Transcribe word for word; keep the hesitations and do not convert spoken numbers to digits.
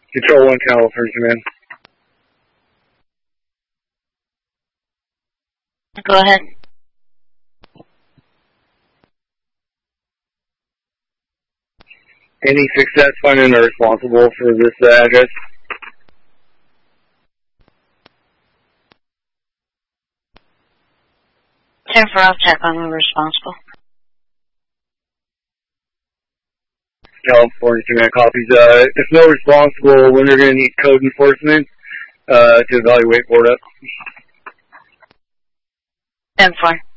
Control one, California Command. Go ahead. Any success finding a responsible for this uh, address? ten four, I'll check on the responsible. California Command copies. Uh, if no responsible, when they're going to need code enforcement uh, to evaluate board up. ten four.